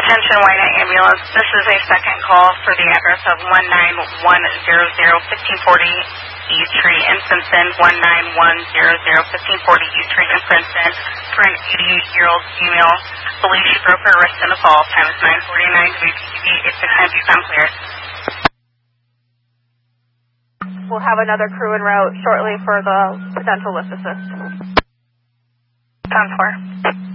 Attention Whitehead Ambulance, this is a second call for the address of 19100 1540 U Tree in Princeton, 19100 1540 U Tree in Princeton, for an 88-year-old female. Believe she broke her wrist in the fall. Time is 9:49 WPTV 869 Bucon clear. We'll have another crew en route shortly for the potential lift assist. 10-4.